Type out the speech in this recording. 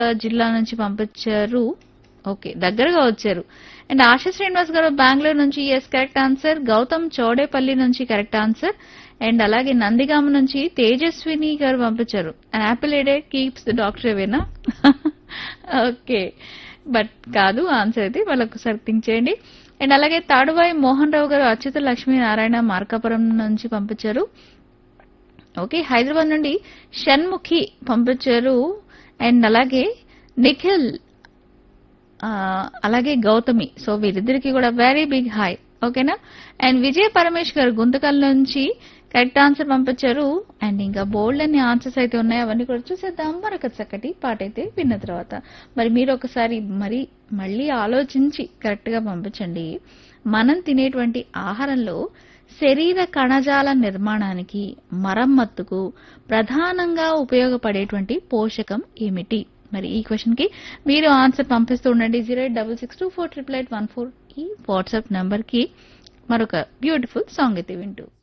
జిల్లా నుంచి పంపించారు. ఓకే, దగ్గరగా వచ్చారు. అండ్ ఆశా శ్రీనివాస్ గారు బెంగళూరు నుంచి yes correct answer. Gautam Chowdepalli నుంచి కరెక్ట్ ఆన్సర్. అండ్ అలాగే నందిగామ నుంచి తేజస్విని గారు పంపించారు. An apple A day keeps the doctor అవేనా? ఓకే, బట్ కాదు ఆన్సర్ అయితే. వాళ్ళకు ఒకసారి థింక్ చేయండి. అండ్ అలాగే తాడువాయి మోహన్ రావు గారు అచ్యుత లక్ష్మీనారాయణ మార్కాపురం నుంచి పంపించారు. ఓకే, హైదరాబాద్ నుండి షణ్ముఖి పంపించారు. అండ్ అలాగే నిఖిల్, అలాగే గౌతమి. సో వీరిద్దరికి కూడా వెరీ బిగ్ హాయ్. ఓకేనా? అండ్ విజయ పరమేష్ గారు గుంతకల్ నుంచి కరెక్ట్ ఆన్సర్ పంపించారు. అండ్ ఇంకా బోల్డ్ అన్ని ఆన్సర్స్ అయితే ఉన్నాయి. అవన్నీ కూడా చూసేద్దాం మరొక చక్కటి పాట అయితే విన్న తర్వాత. మరి మీరు ఒకసారి మళ్ళీ ఆలోచించి కరెక్ట్ గా పంపించండి. మనం తినేటువంటి ఆహారంలో శరీర కణజాల నిర్మాణానికి, మరమ్మత్తుకు ప్రధానంగా ఉపయోగపడేటువంటి పోషకం ఏమిటి? మరి ఈ క్వశ్చన్ కి మీరు ఆన్సర్ పంపిస్తూ ఉండండి 08662488814 ఈ వాట్సాప్ నంబర్ కి. మరొక బ్యూటిఫుల్ సాంగ్ అయితే వింటూ